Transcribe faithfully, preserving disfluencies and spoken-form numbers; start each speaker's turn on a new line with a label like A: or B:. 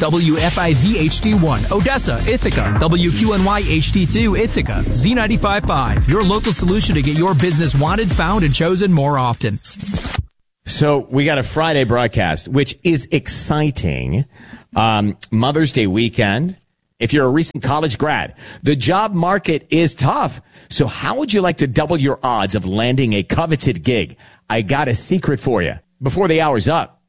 A: W F I Z H D one, Odessa, Ithaca, W Q N Y H D two, Ithaca, Z ninety-five point five, your local solution to get your business wanted, found, and chosen more often.
B: So we got a Friday broadcast, which is exciting. Um, Mother's Day weekend. If you're a recent college grad, the job market is tough. So how would you like to double your odds of landing a coveted gig? I got a secret for you before the hour's up.